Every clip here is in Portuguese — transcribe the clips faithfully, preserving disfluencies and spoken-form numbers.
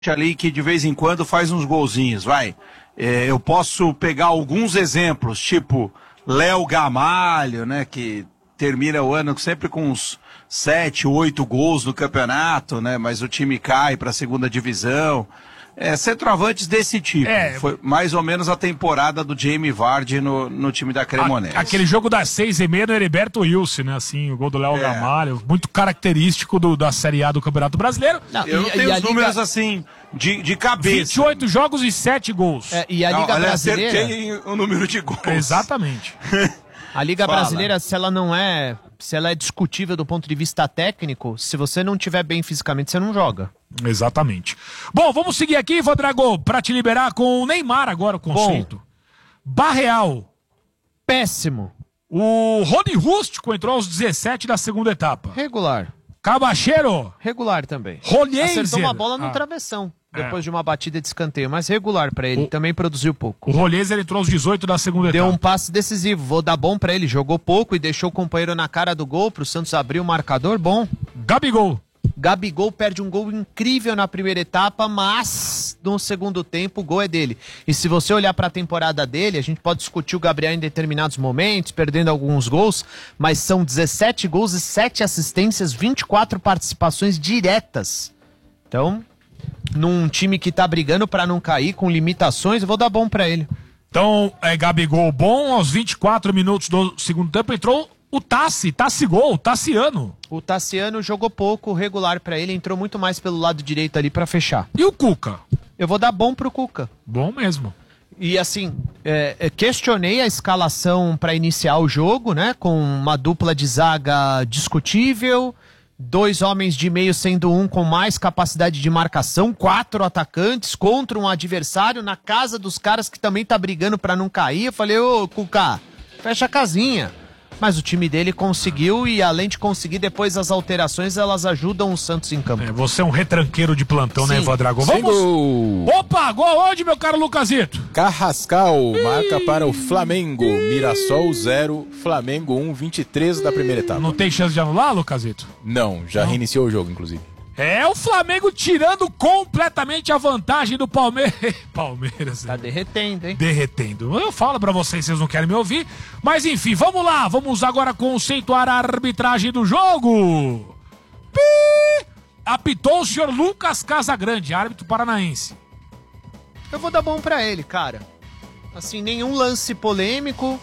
ali que de vez em quando faz uns golzinhos, vai. É, eu posso pegar alguns exemplos, tipo Léo Gamalho, né, que termina o ano sempre com uns sete, oito gols no campeonato, né, mas o time cai para a segunda divisão. É, centroavantes desse tipo. É, foi mais ou menos a temporada do Jamie Vardy no, no time da Cremonese. Aquele jogo das seis e meia no Heriberto Wilson, né? Assim, o gol do Léo é. Gamalho, muito característico do, da Série A do Campeonato Brasileiro. Não, eu e, não tenho os Liga... números assim, de, de cabeça. vinte e oito jogos e sete gols. É, e a Liga não, Brasileira... Acertei o número de gols. Exatamente. A Liga Fala. Brasileira, se ela não é... Se ela é discutível do ponto de vista técnico, se você não estiver bem fisicamente, você não joga. Exatamente. Bom, vamos seguir aqui, Vodrago, pra te liberar com o Neymar agora, o conceito. Bom. Barreal. Péssimo. O Rony Rústico entrou aos dezessete da segunda etapa. Regular. Cabacheiro. Regular também. Rolheiser. Acertou uma bola no ah. travessão. Depois é. de uma batida de escanteio, mas regular pra ele, o, também produziu pouco. O Rolheiser entrou aos dezoito da segunda Deu etapa. Deu um passe decisivo, vou dar bom pra ele, jogou pouco e deixou o companheiro na cara do gol, pro Santos abrir o marcador, bom. Gabigol. Gabigol perde um gol incrível na primeira etapa, mas no segundo tempo o gol é dele. E se você olhar pra temporada dele, a gente pode discutir o Gabriel em determinados momentos, perdendo alguns gols, mas são dezessete gols e sete assistências, vinte e quatro participações diretas. Então... num time que tá brigando pra não cair, com limitações, eu vou dar bom pra ele. Então, é Gabigol bom, aos vinte e quatro minutos do segundo tempo entrou o Tassi, Tassigol, Tassiano. O Tassiano jogou pouco, regular pra ele, entrou muito mais pelo lado direito ali pra fechar. E o Cuca? Eu vou dar bom pro Cuca. Bom mesmo. E assim, é, questionei a escalação pra iniciar o jogo, né, com uma dupla de zaga discutível, dois homens de meio sendo um com mais capacidade de marcação, quatro atacantes contra um adversário na casa dos caras que também tá brigando pra não cair. Eu falei, ô Cuca, fecha a casinha. Mas o time dele conseguiu e além de conseguir, depois as alterações, elas ajudam o Santos em campo. É, você é um retranqueiro de plantão, Sim. né, Vodrago? Vamos! Gol. Opa, gol onde, meu caro Lucasito? Carrascal Ih. marca para o Flamengo. Mirassol zero, Flamengo um, vinte e três da primeira etapa. Não tem chance de anular, Lucasito? Não, já Não. reiniciou o jogo, inclusive. É o Flamengo tirando completamente a vantagem do Palmeiras. Palmeiras. Tá derretendo, hein? Derretendo. Eu falo pra vocês, vocês não querem me ouvir. Mas enfim, vamos lá. Vamos agora conceituar a arbitragem do jogo. Pi! Apitou o senhor Lucas Casagrande, árbitro paranaense. Eu vou dar bom pra ele, cara. Assim, nenhum lance polêmico.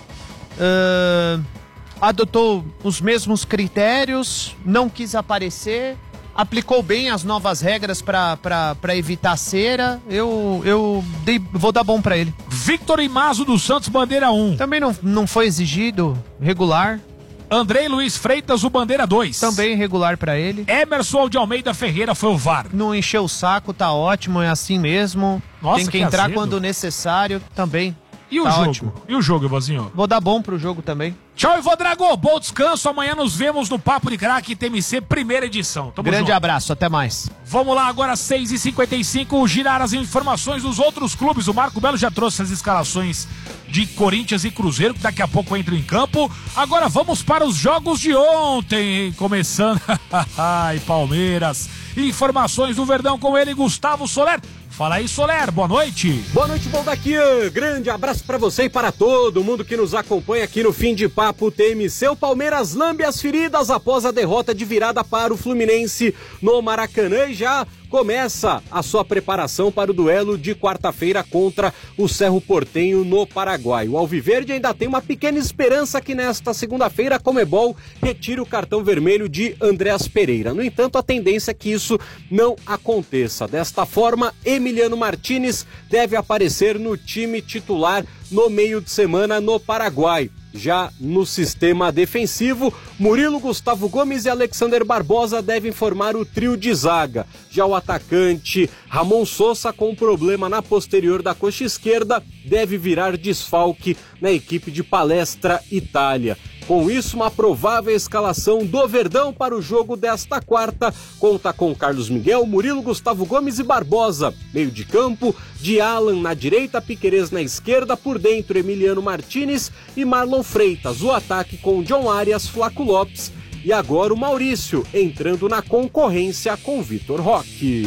Uh, adotou os mesmos critérios. Não quis aparecer. Aplicou bem as novas regras pra, pra, pra evitar cera. Eu, eu dei, vou dar bom pra ele. Victor Imazo do Santos, bandeira um. Também não, não foi exigido, regular. Andrei Luiz Freitas, o bandeira dois. Também regular pra ele. Emerson de Almeida Ferreira foi o V A R. Não encheu o saco, tá ótimo, é assim mesmo. Nossa, tem que, que entrar azedo. Quando necessário, também. E o tá jogo? Ótimo. E o jogo, Ivozinho? Vou dar bom pro jogo também. Tchau, Ivo Drago. Bom descanso. Amanhã nos vemos no Papo de Craque T M C, primeira edição. Tamo Grande junto. abraço, até mais. Vamos lá, agora seis e cinquenta e cinco, girar as informações dos outros clubes. O Marco Belo já trouxe as escalações de Corinthians e Cruzeiro, que daqui a pouco entra em campo. Agora vamos para os jogos de ontem, começando. Ai, Palmeiras. Informações do Verdão com ele, Gustavo Soler. Fala aí, Soler, boa noite. Boa noite, Baldaquian. Grande abraço pra você e para todo mundo que nos acompanha aqui no Fim de Papo T M C. O Palmeiras lambe as feridas após a derrota de virada para o Fluminense no Maracanã e já começa a sua preparação para o duelo de quarta-feira contra o Cerro Porteño no Paraguai. O Alviverde ainda tem uma pequena esperança que nesta segunda-feira a Conmebol retire o cartão vermelho de Andreas Pereira. No entanto, a tendência é que isso não aconteça. Desta forma, Emiliano Martínez deve aparecer no time titular no meio de semana no Paraguai. Já no sistema defensivo, Murilo, Gustavo Gomes e Alexander Barbosa devem formar o trio de zaga. Já o atacante Ramon Sosa, com problema na posterior da coxa esquerda, deve virar desfalque na equipe de Palestra Itália. Com isso, uma provável escalação do Verdão para o jogo desta quarta conta com Carlos Miguel, Murilo, Gustavo Gomes e Barbosa. Meio de campo, de Alan na direita, Piquerez na esquerda, por dentro Emiliano Martínez e Marlon Freitas. O ataque com John Arias, Flaco Lopes e agora o Maurício entrando na concorrência com Vitor Roque.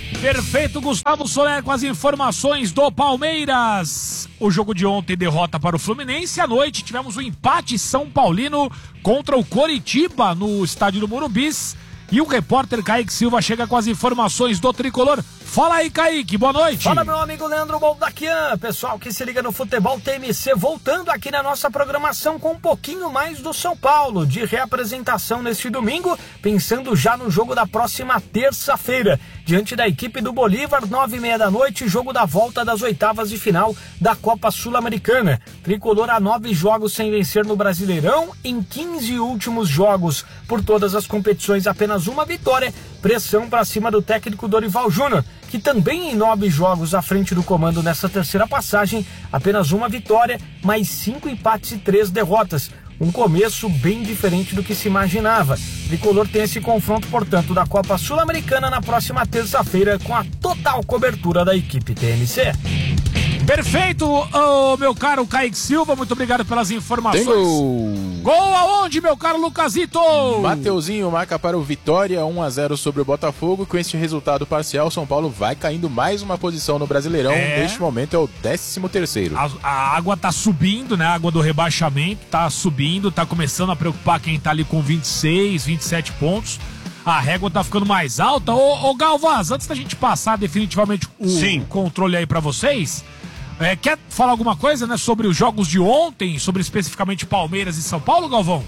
Perfeito, Gustavo Soler com as informações do Palmeiras. O jogo de ontem, derrota para o Fluminense. À noite tivemos um empate São Paulino contra o Coritiba no estádio do Morumbis. E o repórter Kaique Silva chega com as informações do Tricolor. Fala aí, Kaique, boa noite. Fala, meu amigo Leandro Boldaquian. Pessoal que se liga no Futebol T M C, voltando aqui na nossa programação com um pouquinho mais do São Paulo, de reapresentação neste domingo, pensando já no jogo da próxima terça-feira, diante da equipe do Bolívar, nove e meia da noite, jogo da volta das oitavas de final da Copa Sul-Americana. Tricolor a nove jogos sem vencer no Brasileirão, em quinze últimos jogos por todas as competições, apenas uma vitória, pressão para cima do técnico Dorival Júnior, que também em nove jogos à frente do comando nessa terceira passagem, apenas uma vitória, mais cinco empates e três derrotas. Um começo bem diferente do que se imaginava. O Tricolor tem esse confronto, portanto, da Copa Sul-Americana na próxima terça-feira, com a total cobertura da equipe T M C. Perfeito, oh, meu caro Kaique Silva, muito obrigado pelas informações. Tem gol! Gol aonde, meu caro Lucasito? Mateuzinho marca para o Vitória, um a zero sobre o Botafogo. Com este resultado parcial, São Paulo vai caindo mais uma posição no Brasileirão. É. Neste momento é o décimo terceiro. A, a água tá subindo, né? A água do rebaixamento tá subindo, tá começando a preocupar quem tá ali com vinte e seis, vinte e sete pontos. A régua tá ficando mais alta. Ô, ô Galvaz, antes da gente passar definitivamente o Sim. controle aí pra vocês, é, quer falar alguma coisa, né, sobre os jogos de ontem, sobre especificamente Palmeiras e São Paulo, Galvão?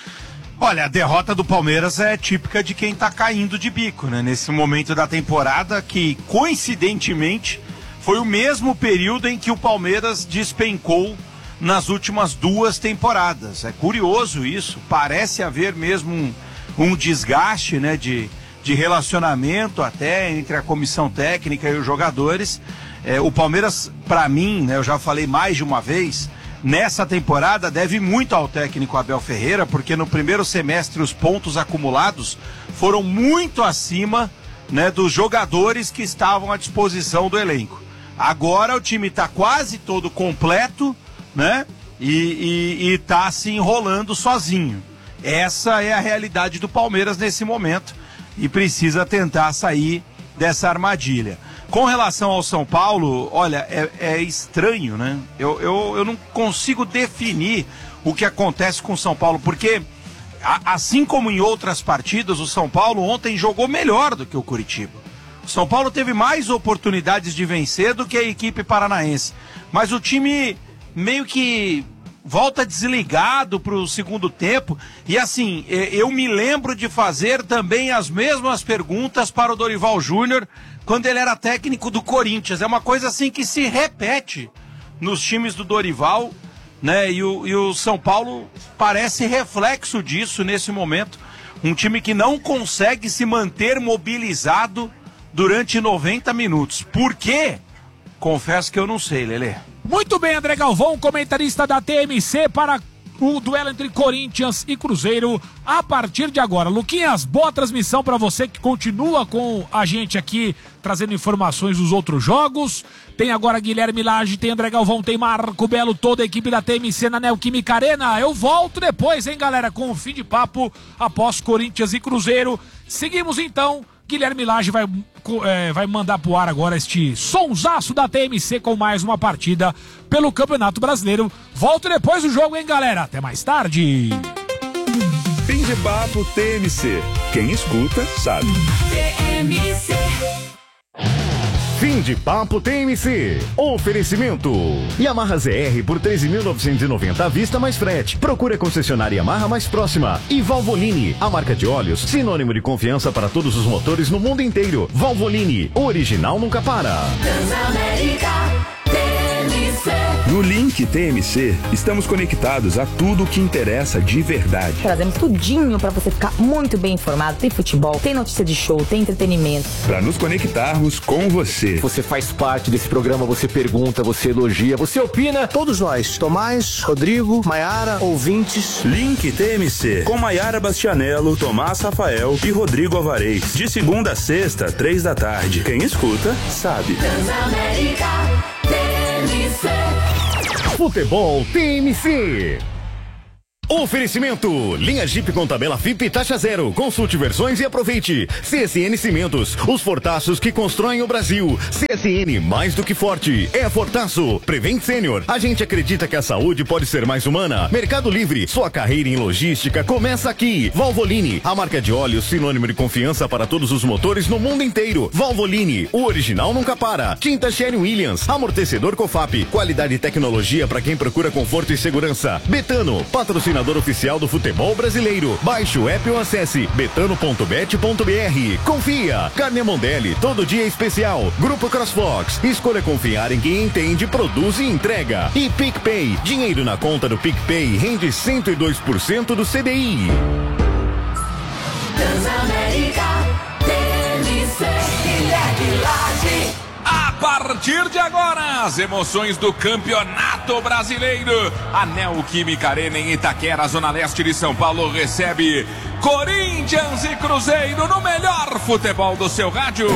Olha, a derrota do Palmeiras é típica de quem tá caindo de bico, né? Nesse momento da temporada que, coincidentemente, foi o mesmo período em que o Palmeiras despencou nas últimas duas temporadas. É curioso isso, parece haver mesmo um, um desgaste, né, de, de relacionamento até entre a comissão técnica e os jogadores. É, o Palmeiras, para mim, né, eu já falei mais de uma vez, nessa temporada deve muito ao técnico Abel Ferreira, porque no primeiro semestre os pontos acumulados foram muito acima, né, dos jogadores que estavam à disposição do elenco. Agora o time está quase todo completo, né, e está se enrolando sozinho. Essa é a realidade do Palmeiras nesse momento e precisa tentar sair dessa armadilha. Com relação ao São Paulo, olha, é, é estranho, né? Eu, eu, eu não consigo definir o que acontece com o São Paulo, porque a, assim como em outras partidas, o São Paulo ontem jogou melhor do que o Coritiba. O São Paulo teve mais oportunidades de vencer do que a equipe paranaense, mas o time meio que volta desligado para o segundo tempo. E assim, eu me lembro de fazer também as mesmas perguntas para o Dorival Júnior quando ele era técnico do Corinthians. É uma coisa assim que se repete nos times do Dorival, né? E o, e o São Paulo parece reflexo disso nesse momento. Um time que não consegue se manter mobilizado durante noventa minutos. Por quê? Confesso que eu não sei, Lelê. Muito bem, André Galvão, comentarista da T M C, para o duelo entre Corinthians e Cruzeiro a partir de agora. Luquinhas, boa transmissão para você que continua com a gente aqui trazendo informações dos outros jogos. Tem agora Guilherme Lage, tem André Galvão, tem Marco Belo, toda a equipe da T M C na Neoquímica Arena. Eu volto depois, hein, galera, com o fim de papo após Corinthians e Cruzeiro. Seguimos então. Guilherme Lage vai, é, vai mandar pro ar agora este sonsaço da T M C com mais uma partida pelo Campeonato Brasileiro. Volto depois do jogo, hein, galera? Até mais tarde. Fim de papo T M C. Quem escuta, sabe. T M C. Fim de papo T M C. Oferecimento. Yamaha Z R por treze mil novecentos e noventa à vista mais frete. Procure a concessionária Yamaha mais próxima. E Valvoline, a marca de óleos, sinônimo de confiança para todos os motores no mundo inteiro. Valvoline, o original nunca para. Transamérica T M C. No Link T M C, estamos conectados a tudo o que interessa de verdade. Trazemos tudinho para você ficar muito bem informado. Tem futebol, tem notícia de show, tem entretenimento. Para nos conectarmos com você. Você faz parte desse programa, você pergunta, você elogia, você opina. Todos nós, Tomás, Rodrigo, Maiara, ouvintes. Link T M C, com Maiara Bastianello, Tomás Rafael e Rodrigo Alvarez. De segunda a sexta, três da tarde. Quem escuta, sabe. Transamérica T M C. Futebol T M C. Oferecimento, linha Jeep com tabela F I P e taxa zero. Consulte versões e aproveite. C S N Cimentos, os fortaços que constroem o Brasil. C S N, mais do que forte, é Fortaço. Prevent Sênior, a gente acredita que a saúde pode ser mais humana. Mercado Livre, sua carreira em logística começa aqui. Valvoline, a marca de óleo sinônimo de confiança para todos os motores no mundo inteiro. Valvoline, o original nunca para. Tinta Sherwin-Williams, amortecedor Cofap, qualidade e tecnologia para quem procura conforto e segurança. Betano, patrocinador oficial do futebol brasileiro. Baixe o app ou acesse betano ponto bet ponto br. Confia. Carne Mondelli, todo dia é especial. Grupo CrossFox. Escolha confiar em quem entende, produz e entrega. E PicPay. Dinheiro na conta do PicPay rende cento e dois por cento do C D I. Transamérica, T M C, Guilherme Laje. A partir de agora, as emoções do Campeonato Brasileiro. A Neoquímica Arena em Itaquera, zona leste de São Paulo, recebe Corinthians e Cruzeiro no melhor futebol do seu rádio.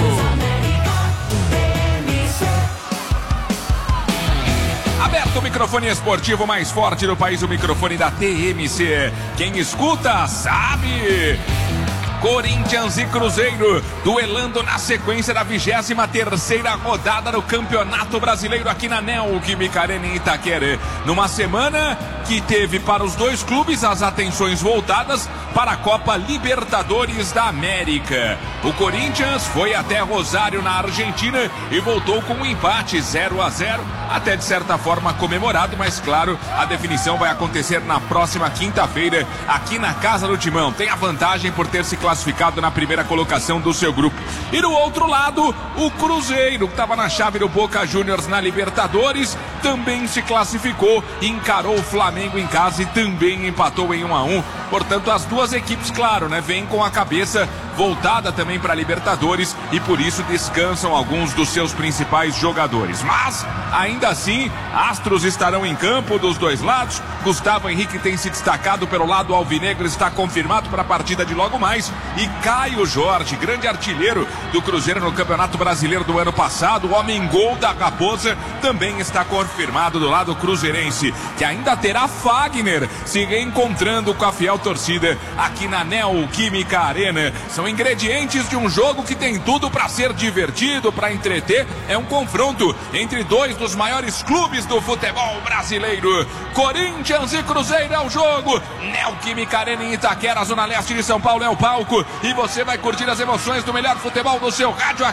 Aberto o microfone esportivo mais forte do país, o microfone da T M C. Quem escuta, sabe. Corinthians e Cruzeiro duelando na sequência da vigésima terceira rodada do Campeonato Brasileiro aqui na Neoquímica Arena em Itaquera. Numa semana que teve para os dois clubes as atenções voltadas para a Copa Libertadores da América. O Corinthians foi até Rosário, na Argentina, e voltou com um empate zero a zero, até de certa forma comemorado, mas claro, a definição vai acontecer na próxima quinta-feira aqui na Casa do Timão. Tem a vantagem por ter se classificado na primeira colocação do seu grupo. E do outro lado, o Cruzeiro, que estava na chave do Boca Juniors na Libertadores, também se classificou, encarou o Flamengo em casa e também empatou em um a um. Portanto, as duas equipes, claro, né, vêm com a cabeça voltada também para a Libertadores e por isso descansam alguns dos seus principais jogadores. Mas, ainda assim, astros estarão em campo dos dois lados. Gustavo Henrique tem se destacado pelo lado alvinegro, está confirmado para a partida de logo mais. E Caio Jorge, grande artilheiro do Cruzeiro no Campeonato Brasileiro do ano passado, o homem gol da Raposa, também está confirmado do lado cruzeirense, que ainda terá Fagner se reencontrando com a fiel torcida aqui na Neoquímica Arena. São ingredientes de um jogo que tem tudo para ser divertido, para entreter. É um confronto entre dois dos maiores clubes do futebol brasileiro. Corinthians e Cruzeiro é o jogo. Neoquímica Arena em Itaquera, zona leste de São Paulo, é o palco. E você vai curtir as emoções do melhor futebol do seu rádio.